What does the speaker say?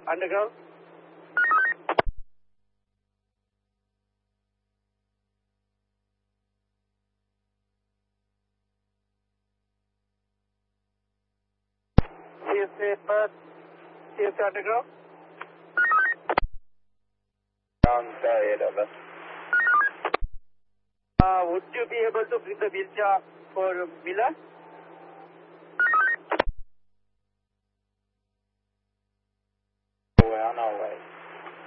underground. CSA underground. Sorry, over. Would you be able to bring the wheelchair for Miller? We're on our way.